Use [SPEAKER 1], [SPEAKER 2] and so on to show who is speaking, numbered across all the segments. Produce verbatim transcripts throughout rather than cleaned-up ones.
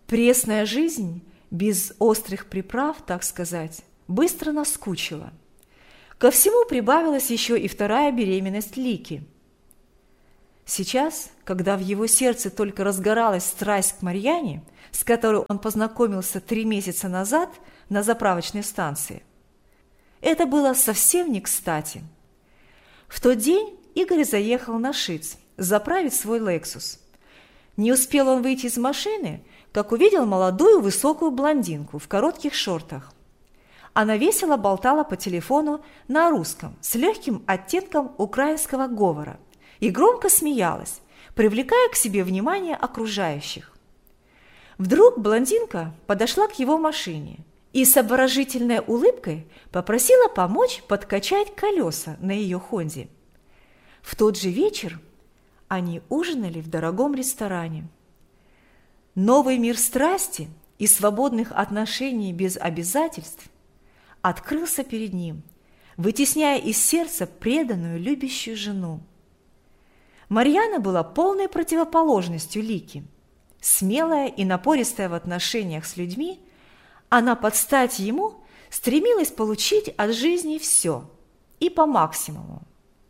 [SPEAKER 1] Пресная жизнь, без острых приправ, так сказать, быстро наскучила. Ко всему прибавилась еще и вторая беременность Лики. Сейчас, когда в его сердце только разгоралась страсть к Марьяне, с которой он познакомился три месяца назад на заправочной станции, это было совсем не кстати. В тот день Игорь заехал на ШИЦ заправить свой «Лексус». Не успел он выйти из машины, как увидел молодую высокую блондинку в коротких шортах. Она весело болтала по телефону на русском с легким оттенком украинского говора и громко смеялась, привлекая к себе внимание окружающих. Вдруг блондинка подошла к его машине и с обворожительной улыбкой попросила помочь подкачать колеса на ее «Хонде». В тот же вечер они ужинали в дорогом ресторане. Новый мир страсти и свободных отношений без обязательств открылся перед ним, вытесняя из сердца преданную, любящую жену. Марьяна была полной противоположностью Лики. Смелая и напористая в отношениях с людьми, она под стать ему стремилась получить от жизни все и по максимуму.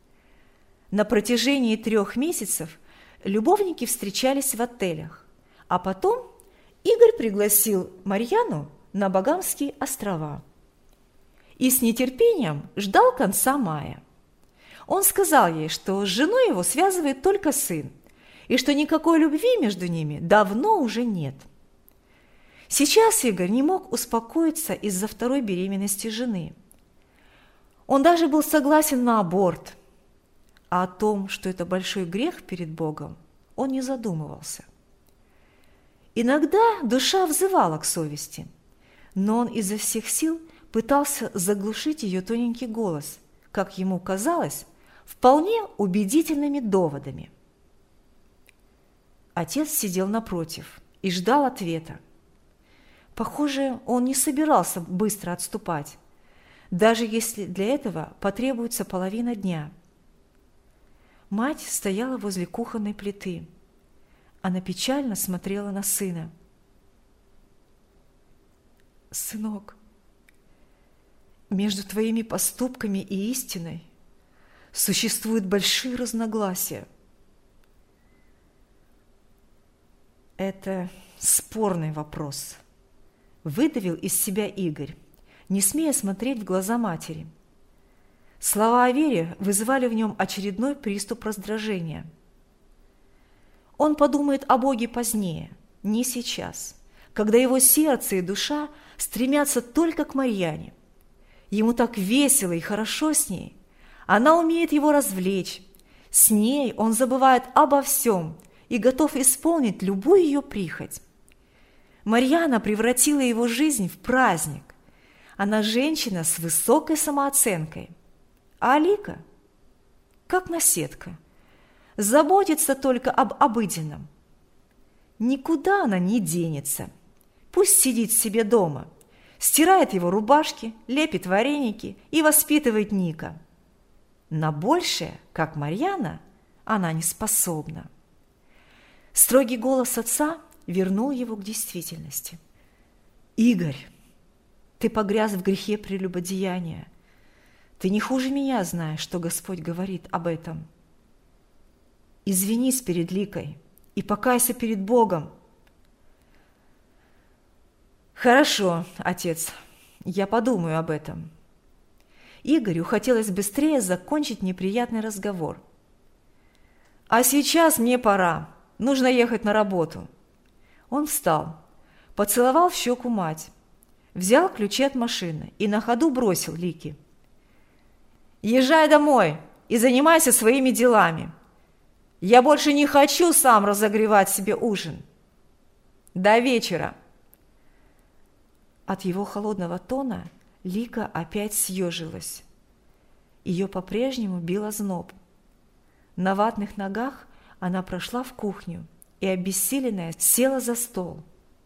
[SPEAKER 1] На протяжении трех месяцев любовники встречались в отелях, а потом Игорь пригласил Марьяну на Багамские острова и с нетерпением ждал конца мая. Он сказал ей, что с женой его связывает только сын, и что никакой любви между ними давно уже нет. Сейчас Игорь не мог успокоиться из-за второй беременности жены. Он даже был согласен на аборт, а о том, что это большой грех перед Богом, он не задумывался. Иногда душа взывала к совести, но он изо всех сил пытался заглушить ее тоненький голос, как ему казалось, вполне убедительными доводами. Отец сидел напротив и ждал ответа. Похоже, он не собирался быстро отступать, даже если для этого потребуется половина дня. Мать стояла возле кухонной плиты. Она печально смотрела на сына. «Сынок, между твоими поступками и истиной существуют большие разногласия. Это спорный вопрос», – выдавил из себя Игорь, не смея смотреть в глаза матери. Слова о вере вызывали в нем очередной приступ раздражения. Он подумает о Боге позднее, не сейчас, когда его сердце и душа стремятся только к Марьяне. Ему так весело и хорошо с ней. Она умеет его развлечь. С ней он забывает обо всем и готов исполнить любую ее прихоть. Марьяна превратила его жизнь в праздник. Она женщина с высокой самооценкой. А Алика, как наседка, заботится только об обыденном. Никуда она не денется. Пусть сидит себе дома, стирает его рубашки, лепит вареники и воспитывает Ника. На большее, как Марьяна, она не способна. Строгий голос отца вернул его к действительности. «Игорь, ты погряз в грехе прелюбодеяния. Ты не хуже меня знаешь, что Господь говорит об этом. Извинись перед Ликой и покайся перед Богом». «Хорошо, отец, я подумаю об этом». Игорю хотелось быстрее закончить неприятный разговор. «А сейчас мне пора, нужно ехать на работу». Он встал, поцеловал в щеку мать, взял ключи от машины и на ходу бросил Лике: «Езжай домой и занимайся своими делами. Я больше не хочу сам разогревать себе ужин. До вечера». От его холодного тона Лика опять съежилась. Ее по-прежнему бил озноб. На ватных ногах она прошла в кухню и, обессиленная, села за стол.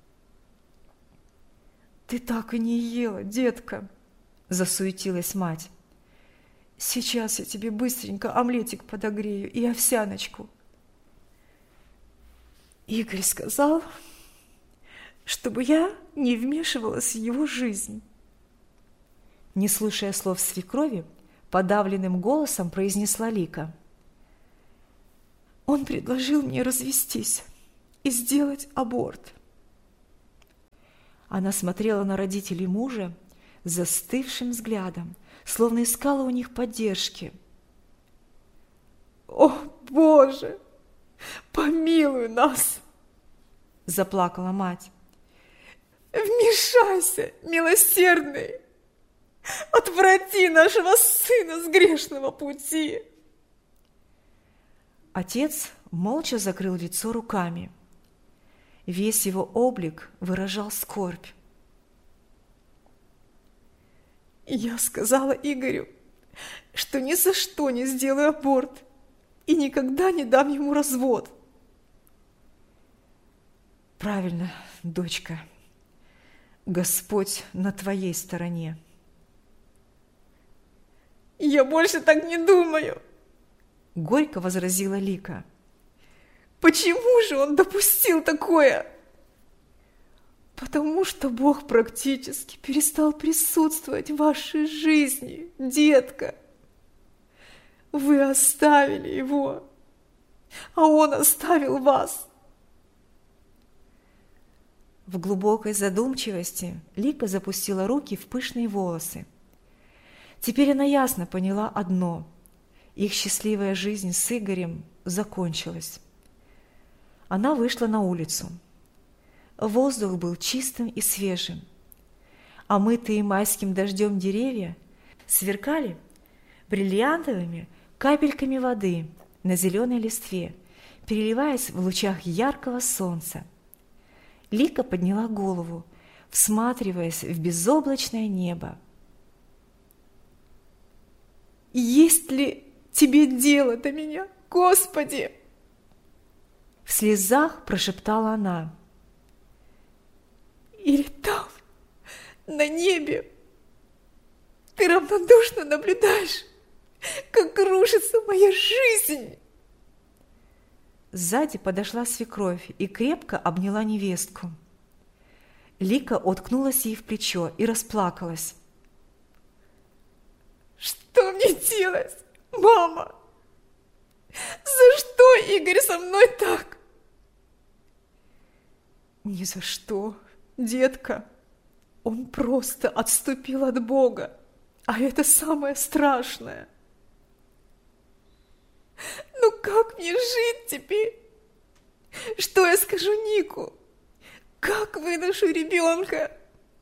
[SPEAKER 1] «Ты так и не ела, детка!» – засуетилась мать. «Сейчас я тебе быстренько омлетик подогрею и овсяночку». Игорь сказал, чтобы я не вмешивалась в его жизнь. Не слушая слов свекрови, подавленным голосом произнесла Лика: «Он предложил мне развестись и сделать аборт». Она смотрела на родителей мужа с застывшим взглядом, словно искала у них поддержки. «О, Боже, помилуй нас!» – заплакала мать. «Вмешайся, милосердный! Отврати нашего сына с грешного пути!» Отец молча закрыл лицо руками. Весь его облик выражал скорбь. «Я сказала Игорю, что ни за что не сделаю аборт и никогда не дам ему развод». «Правильно, дочка. Господь на твоей стороне». «Я больше так не думаю», – горько возразила Лика. «Почему же он допустил такое?» «Потому что Бог практически перестал присутствовать в вашей жизни, детка. Вы оставили его, а он оставил вас». В глубокой задумчивости Лика запустила руки в пышные волосы. Теперь она ясно поняла одно – их счастливая жизнь с Игорем закончилась. Она вышла на улицу. Воздух был чистым и свежим. Омытые майским дождем деревья сверкали бриллиантовыми капельками воды на зеленой листве, переливаясь в лучах яркого солнца. Лика подняла голову, всматриваясь в безоблачное небо. «Есть ли тебе дело до меня, Господи?» В слезах прошептала она. «Или там, на небе, ты равнодушно наблюдаешь, как рушится моя жизнь?» Сзади подошла свекровь и крепко обняла невестку. Лика уткнулась ей в плечо и расплакалась. «Что мне делать, мама? За что Игорь со мной так?» «Ни за что, детка. Он просто отступил от Бога, а это самое страшное». «Ну как мне жить теперь? Что я скажу Нику? Как выношу ребенка?»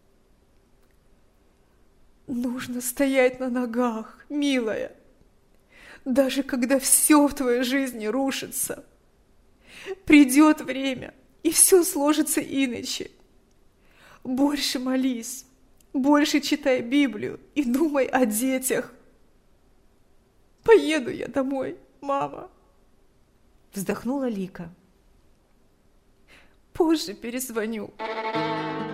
[SPEAKER 1] «Нужно стоять на ногах, милая, даже когда все в твоей жизни рушится. Придет время, и все сложится иначе. Больше молись, больше читай Библию и думай о детях. Поеду я домой, мама», – вздохнула Лика. «Позже перезвоню».